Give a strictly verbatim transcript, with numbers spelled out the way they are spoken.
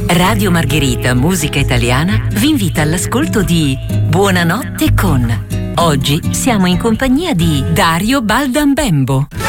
Radio Margherita Musica Italiana vi invita all'ascolto di Buonanotte con. Oggi siamo in compagnia di Dario Baldambembo.